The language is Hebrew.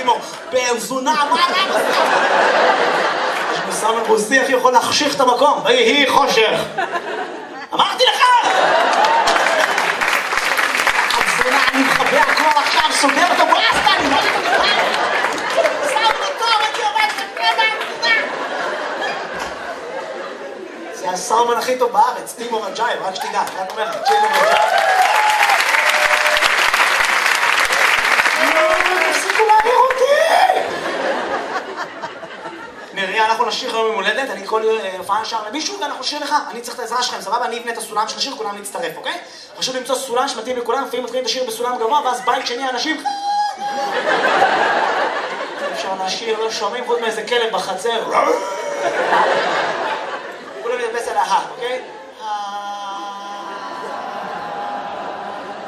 סטימו, באזונה, מה למה? יש מסמן רוסי, איך יכול להחשיך את המקום? ויהי חושך. אמרתי לך! הזונה, אני מחבא הכל עכשיו, סוגר אותו ברסטה, אני לא מתקבל! שם אותו, אני עובד כפרדה! זה הסאומן הכי טוב בארץ, טימו רג'ייב, רק שתדע, רק אומר, טימו רג'ייב. תפסיקו להעיר אותי! נראה, אנחנו נשיר היום ממולדת, אני כל הופעה נשאר למישהו ואנחנו נשיר לך, אני צריך את העזרה שלכם, סבבה? אני אבנה את הסולם של השיר, כולם להצטרף, אוקיי? חשוב למצוא סולם שמתאים לכולם, לפעמים מתחילים את השיר בסולם גבוה, ואז בית שני אנשים... אפשר לשיר, לא שומעים חוץ מאיזה כלב בחצר. כולם ידפס על ההר, אוקיי?